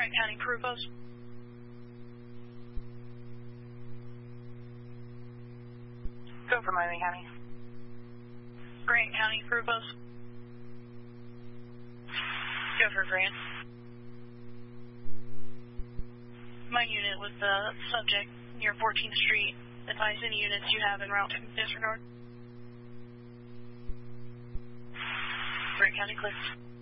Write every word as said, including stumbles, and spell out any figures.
Grant County Crew Post. Go for Miami County. Grant County Crew Post. Go for Grant. My unit with the subject near fourteenth Street. Advise any units you have en route to disregard. Grant County clear.